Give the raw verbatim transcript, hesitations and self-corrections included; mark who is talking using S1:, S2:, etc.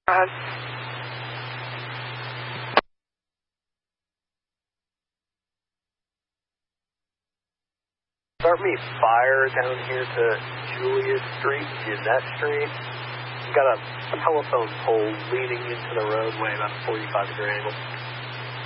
S1: Uh,
S2: Start me fire down here to Julius Street, Jeanette Street. Got a telephone pole leading into the roadway about a forty-five degree angle.